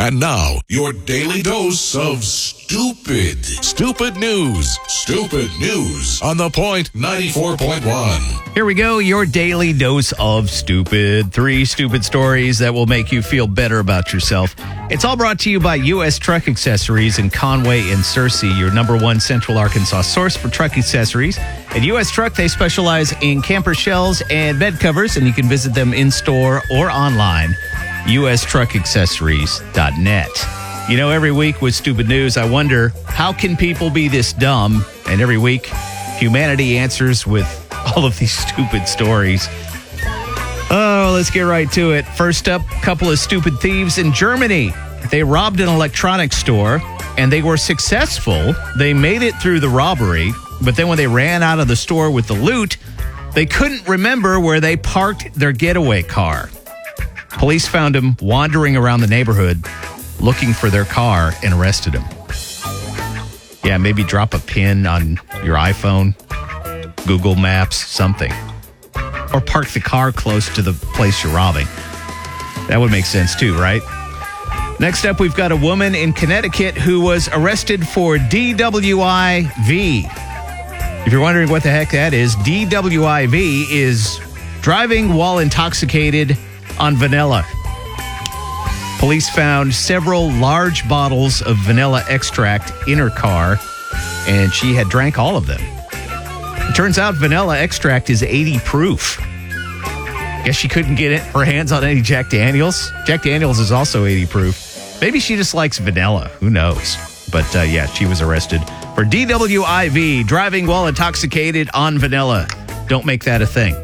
And now, your daily dose of stupid. Stupid news. Stupid news on The Point 94.1. Here we go, your daily dose of stupid. 3 stupid stories that will make you feel better about yourself. It's all brought to you by U.S. Truck Accessories in Conway and Searcy, your #1 Central Arkansas source for truck accessories. At U.S. Truck, they specialize in camper shells and bed covers, and you can visit them in-store or online. USTruckAccessories.net. You know, every week with Stupid News, I wonder, how can people be this dumb? And every week, humanity answers with all of these stupid stories. Oh, let's get right to it. First up, a couple of stupid thieves in Germany. They robbed an electronics store, and they were successful. They made it through the robbery, but then when they ran out of the store with the loot, they couldn't remember where they parked their getaway car. Police found him wandering around the neighborhood looking for their car and arrested him. Yeah, maybe drop a pin on your iPhone, Google Maps, something. Or park the car close to the place you're robbing. That would make sense too, right? Next up, we've got a woman in Connecticut who was arrested for DWIV. If you're wondering what the heck that is, DWIV is driving while intoxicated on vanilla. Police found several large bottles of vanilla extract in her car, and she had drank all of them. It turns out vanilla extract is 80 proof. Guess she couldn't get her hands on any Jack Daniels. Jack Daniels is also 80 proof. Maybe she just likes vanilla. Who knows? But yeah, she was arrested for DWIV, driving while intoxicated on vanilla. Don't make that a thing.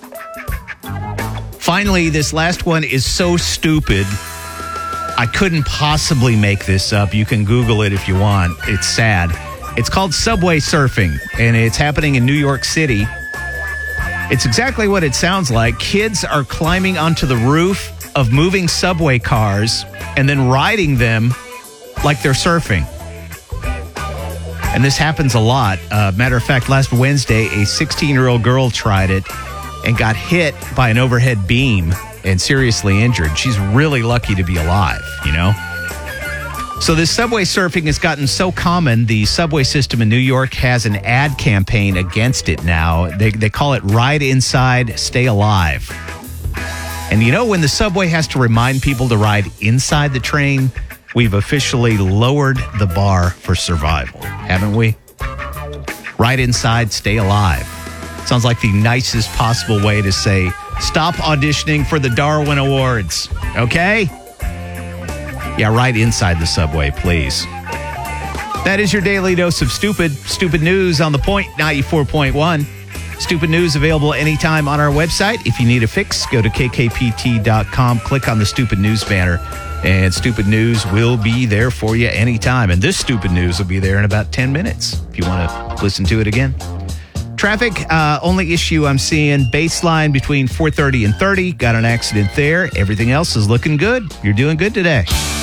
Finally, this last one is so stupid, I couldn't possibly make this up. You can Google it if you want. It's sad. It's called subway surfing, and it's happening in New York City. It's exactly what it sounds like. Kids are climbing onto the roof of moving subway cars and then riding them like they're surfing. And this happens a lot. Matter of fact, last Wednesday, a 16-year-old girl tried it and got hit by an overhead beam and seriously injured. She's really lucky to be alive, you know? So this subway surfing has gotten so common, the subway system in New York has an ad campaign against it now. They call it Ride Inside, Stay Alive. And you know, when the subway has to remind people to ride inside the train, we've officially lowered the bar for survival, haven't we? Ride inside, stay alive. Sounds like the nicest possible way to say, stop auditioning for the Darwin Awards, okay? Yeah, right inside the subway, please. That is your daily dose of stupid news on The Point 94.1. Stupid news available anytime on our website. If you need a fix, go to kkpt.com, click on the stupid news banner, and stupid news will be there for you anytime. And this stupid news will be there in about 10 minutes if you want to listen to it again. Traffic, only issue I'm seeing, baseline between 4:30 and 30. Got an accident there. Everything else is looking good. You're doing good today.